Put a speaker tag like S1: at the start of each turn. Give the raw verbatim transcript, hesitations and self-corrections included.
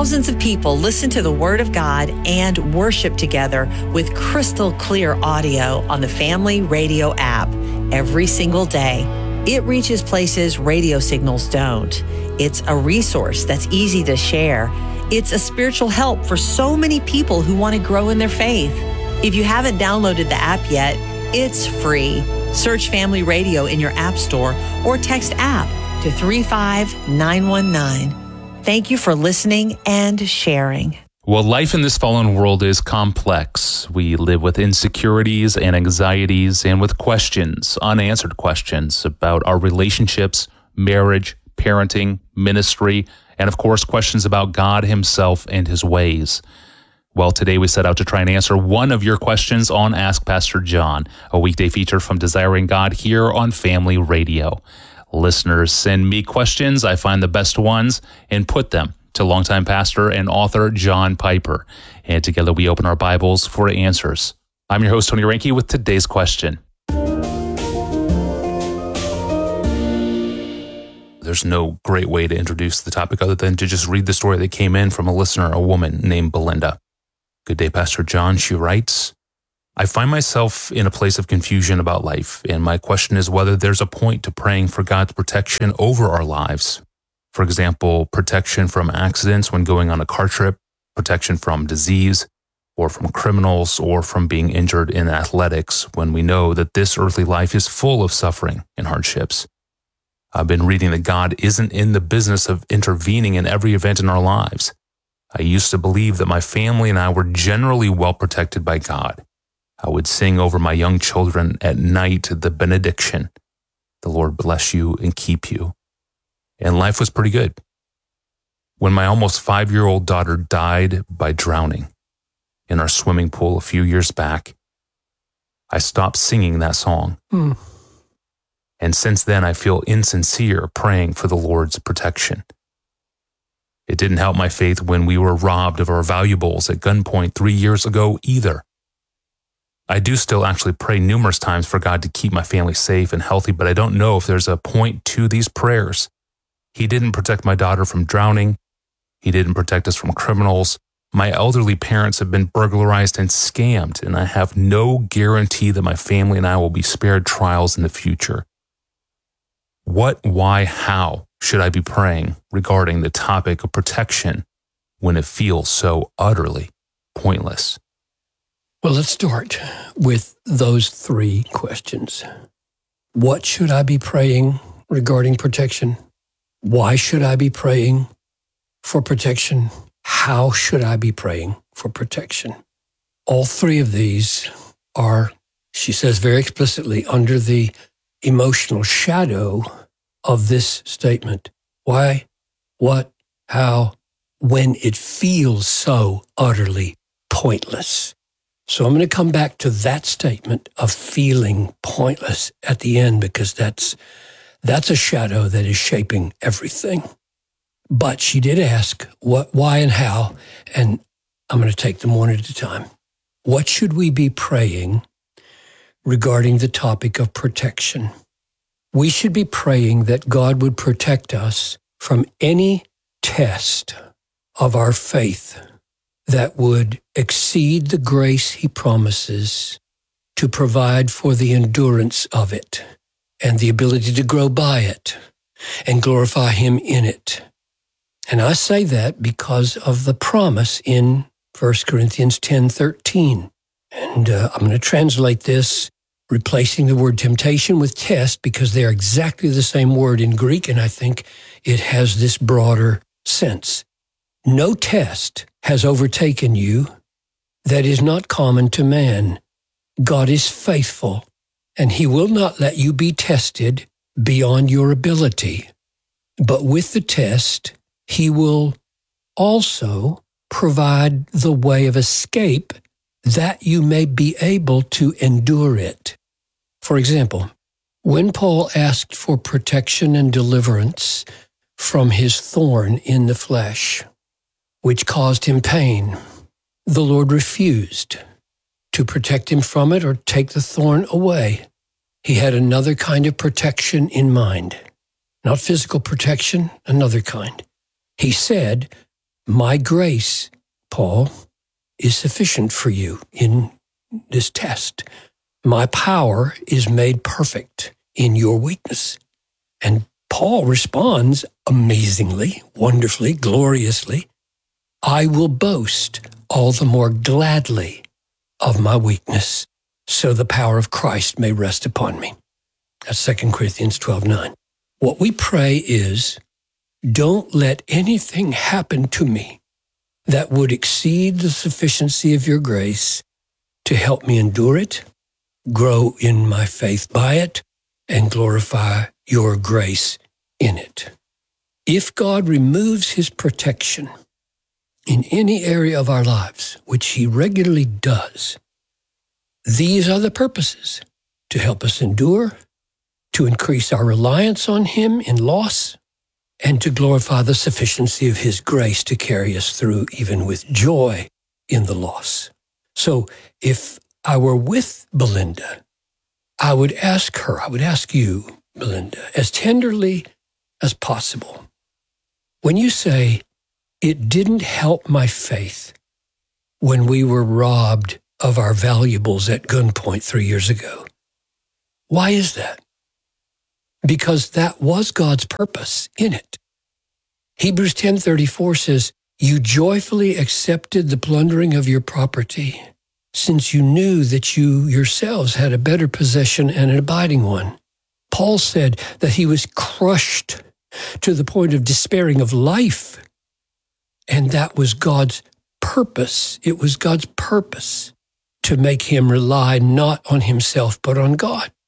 S1: Thousands of people listen to the Word of God and worship together with crystal clear audio on the Family Radio app every single day. It reaches places radio signals don't. It's a resource that's easy to share. It's a spiritual help for so many people who want to grow in their faith. If you haven't downloaded the app yet, it's free. Search Family Radio in your app store or text app to three five nine one nine. Thank you for listening and sharing.
S2: Well, life in this fallen world is complex. We live with insecurities and anxieties and with questions, unanswered questions about our relationships, marriage, parenting, ministry, and of course, questions about God himself and his ways. Well, today we set out to try and answer one of your questions on Ask Pastor John, a weekday feature from Desiring God here on Family Radio. Listeners send me questions. I find the best ones and put them to longtime pastor and author John Piper. And together we open our Bibles for answers. I'm your host, Tony Reinke, with today's question. There's no great way to introduce the topic other than to just read the story that came in from a listener, a woman named Belinda. Good day, Pastor John. She writes, I find myself in a place of confusion about life, and my question is whether there's a point to praying for God's protection over our lives. For example, protection from accidents when going on a car trip, protection from disease, or from criminals, or from being injured in athletics when we know that this earthly life is full of suffering and hardships. I've been reading that God isn't in the business of intervening in every event in our lives. I used to believe that my family and I were generally well protected by God. I would sing over my young children at night the benediction. The Lord bless you and keep you. And life was pretty good. When my almost five-year-old daughter died by drowning in our swimming pool a few years back, I stopped singing that song. Mm. And since then, I feel insincere praying for the Lord's protection. It didn't help my faith when we were robbed of our valuables at gunpoint three years ago either. I do still actually pray numerous times for God to keep my family safe and healthy, but I don't know if there's a point to these prayers. He didn't protect my daughter from drowning. He didn't protect us from criminals. My elderly parents have been burglarized and scammed, and I have no guarantee that my family and I will be spared trials in the future. What, why, how should I be praying regarding the topic of protection when it feels so utterly pointless?
S3: Well, let's start with those three questions. What should I be praying regarding protection? Why should I be praying for protection? How should I be praying for protection? All three of these are, she says very explicitly, under the emotional shadow of this statement. Why, what, how, when it feels so utterly pointless. So I'm going to come back to that statement of feeling pointless at the end, because that's that's a shadow that is shaping everything. But she did ask what, why, and how, and I'm going to take them one at a time. What should we be praying regarding the topic of protection? We should be praying that God would protect us from any test of our faith that would exceed the grace he promises to provide for the endurance of it and the ability to grow by it and glorify him in it. And I say that because of the promise in First Corinthians ten thirteen. And uh, I'm going to translate this, replacing the word temptation with test, because they're exactly the same word in Greek, and I think it has this broader sense. No test has overtaken you that is not common to man. God is faithful, and he will not let you be tested beyond your ability. But with the test, he will also provide the way of escape that you may be able to endure it. For example, when Paul asked for protection and deliverance from his thorn in the flesh, which caused him pain, the Lord refused to protect him from it or take the thorn away. He had another kind of protection in mind. Not physical protection, another kind. He said, My grace, Paul, is sufficient for you in this test. My power is made perfect in your weakness. And Paul responds amazingly, wonderfully, gloriously, I will boast all the more gladly of my weakness, so the power of Christ may rest upon me. That's Second Corinthians twelve nine. What we pray is, don't let anything happen to me that would exceed the sufficiency of your grace to help me endure it, grow in my faith by it, and glorify your grace in it. If God removes his protection in any area of our lives, which he regularly does, these are the purposes: to help us endure, to increase our reliance on him in loss, and to glorify the sufficiency of his grace to carry us through even with joy in the loss. So if I were with Belinda, I would ask her, I would ask you, Belinda, as tenderly as possible, when you say, it didn't help my faith when we were robbed of our valuables at gunpoint three years ago, why is that? Because that was God's purpose in it. Hebrews ten thirty-four says, you joyfully accepted the plundering of your property, since you knew that you yourselves had a better possession and an abiding one. Paul said that he was crushed to the point of despairing of life. And that was God's purpose. It was God's purpose to make him rely not on himself, but on God.